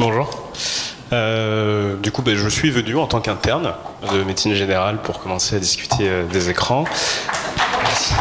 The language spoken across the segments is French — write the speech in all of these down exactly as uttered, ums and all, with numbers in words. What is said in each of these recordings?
Bonjour. Euh, du coup, ben, je suis venu en tant qu'interne de médecine générale pour commencer à discuter euh, des écrans. Merci.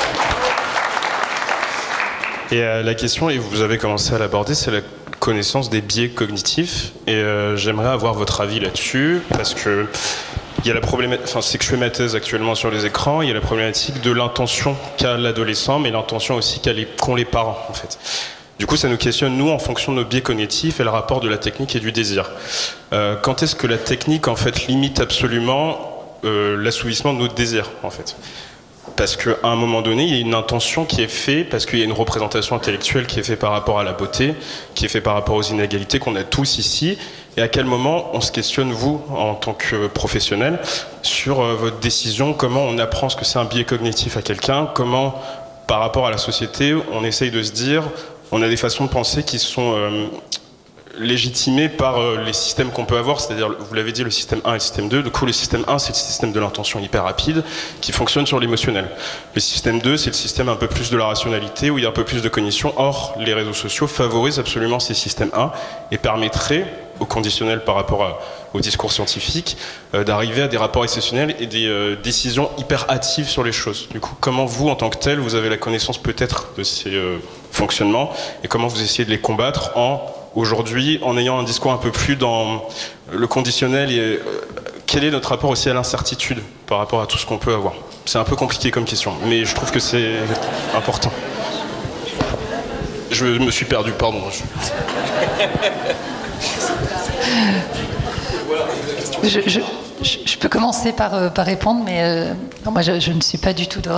Et euh, la question, et vous avez commencé à l'aborder, c'est la connaissance des biais cognitifs. Et euh, j'aimerais avoir votre avis là-dessus, parce que il y a la problématique, enfin, c'est que je fais ma thèse actuellement sur les écrans, il y a la problématique de l'intention qu'a l'adolescent, mais l'intention aussi qu'a les, qu'ont les parents, en fait. Du coup, ça nous questionne, nous, en fonction de nos biais cognitifs et le rapport de la technique et du désir. Euh, quand est-ce que la technique, en fait, limite absolument euh, l'assouvissement de nos désirs, en fait ? Parce qu'à un moment donné, il y a une intention qui est faite, parce qu'il y a une représentation intellectuelle qui est faite par rapport à la beauté, qui est faite par rapport aux inégalités qu'on a tous ici. Et à quel moment on se questionne, vous, en tant que professionnel, sur euh, votre décision, comment on apprend ce que c'est un biais cognitif à quelqu'un, comment, par rapport à la société, on essaye de se dire... On a des façons de penser qui sont euh, légitimées par euh, les systèmes qu'on peut avoir, c'est-à-dire, vous l'avez dit, le système un et le système deux. Du coup, le système un, c'est le système de l'intention hyper rapide qui fonctionne sur l'émotionnel. Le système deux, c'est le système un peu plus de la rationalité, où il y a un peu plus de cognition. Or, les réseaux sociaux favorisent absolument ces systèmes un et permettraient, au conditionnel par rapport à, au discours scientifique, euh, d'arriver à des rapports exceptionnels et des euh, décisions hyper hâtives sur les choses. Du coup, comment vous, en tant que tel, vous avez la connaissance peut-être de ces euh, fonctionnements et comment vous essayez de les combattre en, aujourd'hui, en ayant un discours un peu plus dans le conditionnel et euh, quel est notre rapport aussi à l'incertitude par rapport à tout ce qu'on peut avoir ? C'est un peu compliqué comme question, mais je trouve que c'est important. Je me suis perdu, pardon. Je, je, je peux commencer par, euh, par répondre, mais euh, non, moi je, je ne suis pas du tout dans,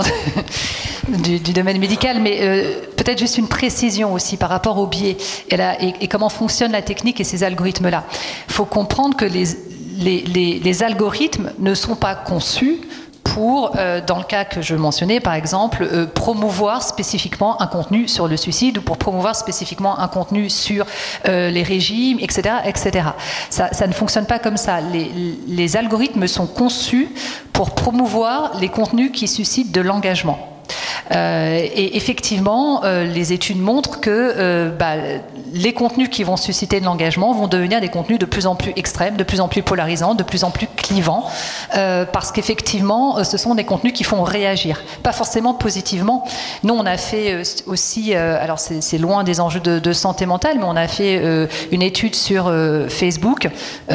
du, du domaine médical, mais euh, peut-être juste une précision aussi par rapport au biais et, la, et, et comment fonctionne la technique et ces algorithmes-là. Il faut comprendre que les, les, les, les algorithmes ne sont pas conçus pour, euh, dans le cas que je mentionnais, par exemple, euh, promouvoir spécifiquement un contenu sur le suicide ou pour promouvoir spécifiquement un contenu sur euh, les régimes, et cetera, et cetera. Ça, ça ne fonctionne pas comme ça. Les, les algorithmes sont conçus pour promouvoir les contenus qui suscitent de l'engagement. Euh, et effectivement, euh, les études montrent que euh, bah, les contenus qui vont susciter de l'engagement vont devenir des contenus de plus en plus extrêmes, de plus en plus polarisants, de plus en plus clivants, euh, parce qu'effectivement, ce sont des contenus qui font réagir, pas forcément positivement. Nous, on a fait aussi, euh, alors c'est, c'est loin des enjeux de, de santé mentale, mais on a fait euh, une étude sur euh, Facebook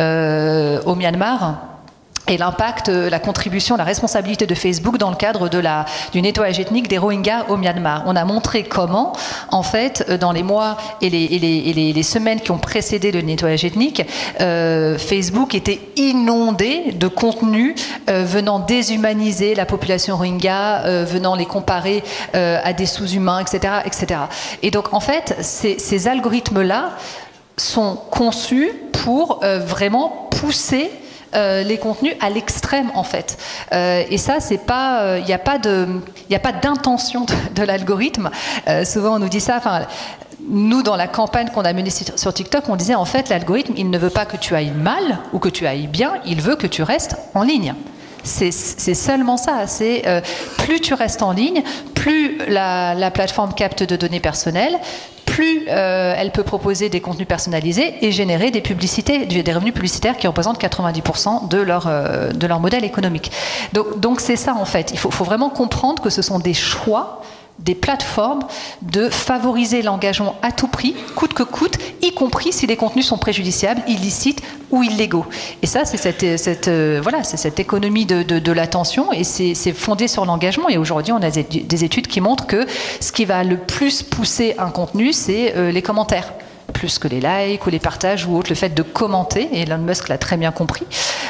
euh, au Myanmar. Et l'impact, la contribution, la responsabilité de Facebook dans le cadre de la, du nettoyage ethnique des Rohingyas au Myanmar. On a montré comment, en fait, dans les mois et les, et les, et les, les semaines qui ont précédé le nettoyage ethnique, euh, Facebook était inondé de contenus euh, venant déshumaniser la population Rohingya, euh, venant les comparer euh, à des sous-humains, et cetera, et cetera. Et donc, en fait, ces, ces algorithmes-là sont conçus pour euh, vraiment pousser Euh, les contenus à l'extrême en fait, euh, et ça c'est pas, il euh, n'y a pas de, il y a pas d'intention de, de l'algorithme. Euh, souvent on nous dit ça. Enfin, nous dans la campagne qu'on a menée sur TikTok, on disait en fait l'algorithme il ne veut pas que tu ailles mal ou que tu ailles bien, il veut que tu restes en ligne. C'est, c'est seulement ça. C'est euh, plus tu restes en ligne, plus la, la plateforme capte de données personnelles, plus euh, elle peut proposer des contenus personnalisés et générer des publicités, des revenus publicitaires qui représentent quatre-vingt-dix pour cent de leur, euh, de leur modèle économique. Donc, donc c'est ça en fait. Il faut, faut vraiment comprendre que ce sont des choix des plateformes de favoriser l'engagement à tout prix, coûte que coûte, y compris si les contenus sont préjudiciables, illicites ou illégaux. Et ça, c'est cette, cette, euh, voilà, c'est cette économie de, de, de l'attention et c'est, c'est fondé sur l'engagement. Et aujourd'hui, on a des études qui montrent que ce qui va le plus pousser un contenu, c'est euh, les commentaires. Plus que les likes ou les partages ou autres, le fait de commenter, et Elon Musk l'a très bien compris,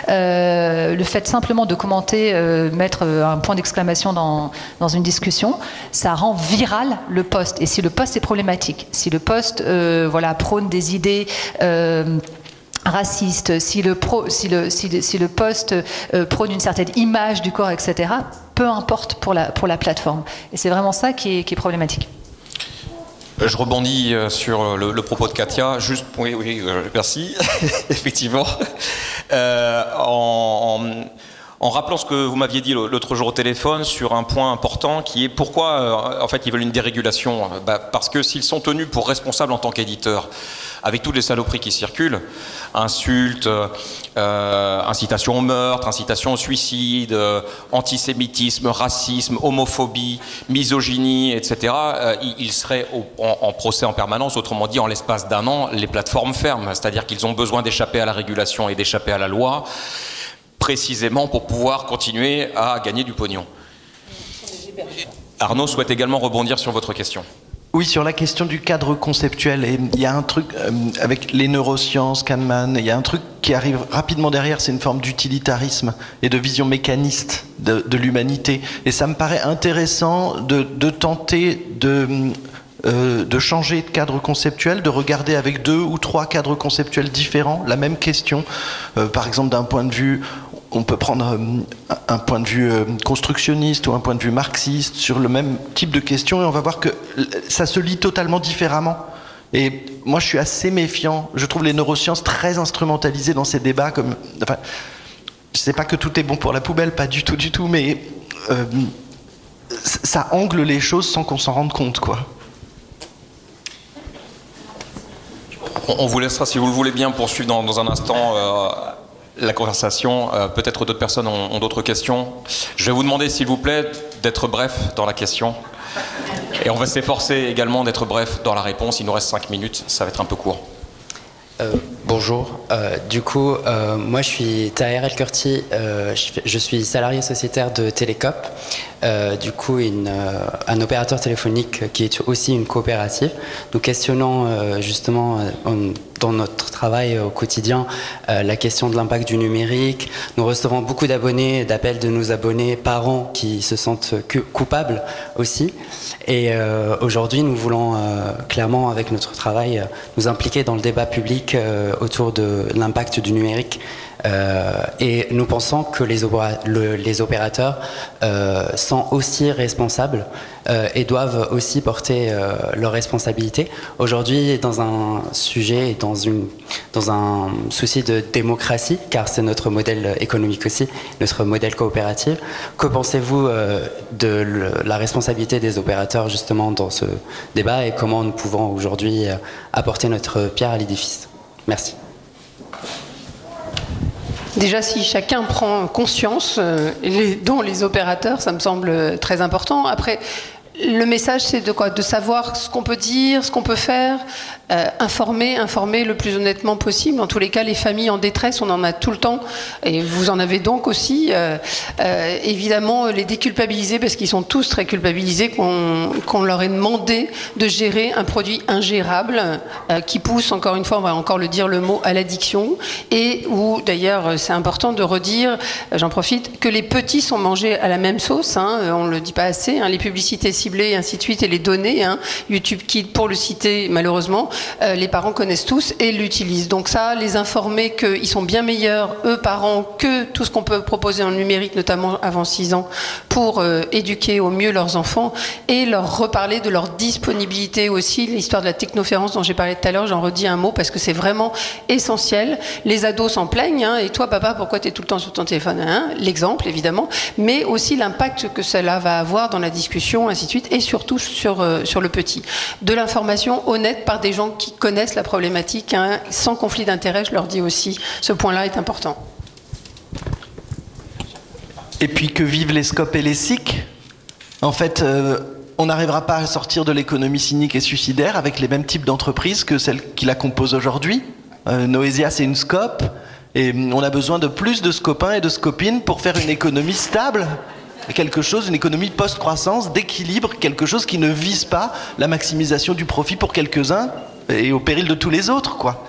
euh, le fait simplement de commenter, euh, mettre un point d'exclamation dans, dans une discussion, ça rend viral le post. Et si le post est problématique, si le post euh, voilà, prône des idées euh, racistes, si le, pro, si le, si le, si le post euh, prône une certaine image du corps, et cetera, peu importe pour la, pour la plateforme. Et c'est vraiment ça qui est, qui est problématique. Je rebondis sur le, le propos de Katia, juste, oui, oui, merci, effectivement. Euh, en, en rappelant ce que vous m'aviez dit l'autre jour au téléphone sur un point important qui est pourquoi euh, en fait ils veulent une dérégulation. Bah, parce que s'ils sont tenus pour responsables en tant qu'éditeurs, avec toutes les saloperies qui circulent, insultes, euh, incitation au meurtre, incitation au suicide, euh, antisémitisme, racisme, homophobie, misogynie, et cetera, euh, ils seraient au, en, en procès en permanence. Autrement dit, en l'espace d'un an, les plateformes ferment. C'est-à-dire qu'ils ont besoin d'échapper à la régulation et d'échapper à la loi, précisément pour pouvoir continuer à gagner du pognon. Arnaud souhaite également rebondir sur votre question. Oui, sur la question du cadre conceptuel, et il y a un truc euh, avec les neurosciences, Kahneman, il y a un truc qui arrive rapidement derrière, c'est une forme d'utilitarisme et de vision mécaniste de, de l'humanité. Et ça me paraît intéressant de, de tenter de, euh, de changer de cadre conceptuel, de regarder avec deux ou trois cadres conceptuels différents la même question, euh, par exemple d'un point de vue... On peut prendre un point de vue constructionniste ou un point de vue marxiste sur le même type de question et on va voir que ça se lit totalement différemment. Et moi, je suis assez méfiant. Je trouve les neurosciences très instrumentalisées dans ces débats. Comme, enfin, je ne sais pas que tout est bon pour la poubelle, pas du tout, du tout, mais euh, ça angle les choses sans qu'on s'en rende compte, quoi. On vous laissera, si vous le voulez bien, poursuivre dans, dans un instant... Euh la conversation. Euh, peut-être d'autres personnes ont, ont d'autres questions. Je vais vous demander, s'il vous plaît, d'être bref dans la question. Et on va s'efforcer également d'être bref dans la réponse. Il nous reste cinq minutes, ça va être un peu court. Euh, bonjour. Euh, du coup, euh, moi je suis Taher El Kurti. Euh, je, je suis salarié sociétaire de Télécop. Euh, du coup, une, euh, un opérateur téléphonique qui est aussi une coopérative. Nous questionnons euh, justement euh, dans notre travail au quotidien euh, la question de l'impact du numérique. Nous recevons beaucoup d'abonnés, d'appels de nos abonnés, parents qui se sentent coupables aussi. Et euh, aujourd'hui, nous voulons euh, clairement, avec notre travail, euh, nous impliquer dans le débat public euh, autour de l'impact du numérique. Euh, et nous pensons que les, opéra- le, les opérateurs euh, sont aussi responsables euh, et doivent aussi porter euh, leurs responsabilités. Aujourd'hui, dans un sujet et dans, une, dans un souci de démocratie, car c'est notre modèle économique aussi, notre modèle coopératif, que pensez-vous euh, de le, la responsabilité des opérateurs justement dans ce débat et comment nous pouvons aujourd'hui euh, apporter notre pierre à l'édifice? Merci. Déjà, si chacun prend conscience, euh, les, dont les opérateurs, ça me semble très important. Après, le message, c'est de quoi? De savoir ce qu'on peut dire, ce qu'on peut faire, euh, informer, informer le plus honnêtement possible. En tous les cas, les familles en détresse, on en a tout le temps, et vous en avez donc aussi. Euh, euh, évidemment, les déculpabiliser, parce qu'ils sont tous très culpabilisés, qu'on, qu'on leur ait demandé de gérer un produit ingérable, euh, qui pousse, encore une fois, on va encore le dire, le mot, à l'addiction, et où, d'ailleurs, c'est important de redire, j'en profite, que les petits sont mangés à la même sauce, hein, on ne le dit pas assez, hein, les publicités ciblées, et ainsi de suite, et les données, hein, YouTube Kids, pour le citer, malheureusement, euh, les parents connaissent tous et l'utilisent. Donc ça, les informer qu'ils sont bien meilleurs, eux, parents, que tout ce qu'on peut proposer en numérique, notamment avant six ans, pour euh, éduquer au mieux leurs enfants, et leur reparler de leur disponibilité aussi. L'histoire de la technoférence dont j'ai parlé tout à l'heure, j'en redis un mot, parce que c'est vraiment essentiel. Les ados s'en plaignent, hein, et toi, papa, pourquoi tu es tout le temps sur ton téléphone, hein? L'exemple, évidemment, mais aussi l'impact que cela va avoir dans la discussion, ainsi de suite, et surtout sur, euh, sur le petit. De l'information honnête par des gens qui connaissent la problématique, hein, sans conflit d'intérêt, je leur dis aussi, ce point-là est important. Et puis que vivent les scopes et les S I C. En fait, euh, on n'arrivera pas à sortir de l'économie cynique et suicidaire avec les mêmes types d'entreprises que celles qui la composent aujourd'hui. Euh, Noesia, c'est une scope, et on a besoin de plus de scopins et de scopines pour faire une économie stable. Quelque chose, une économie post-croissance, d'équilibre, quelque chose qui ne vise pas la maximisation du profit pour quelques-uns et au péril de tous les autres, quoi.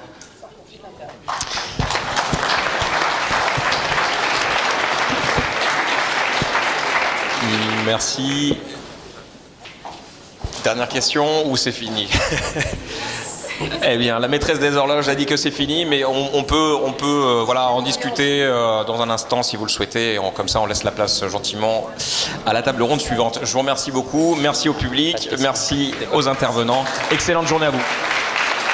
Merci. Dernière question ou c'est fini? Eh bien, la maîtresse des horloges a dit que c'est fini, mais on, on peut, on peut euh, voilà, en discuter euh, dans un instant si vous le souhaitez. On, comme ça, on laisse la place gentiment à la table ronde suivante. Je vous remercie beaucoup. Merci au public. Merci aux intervenants. Excellente journée à vous.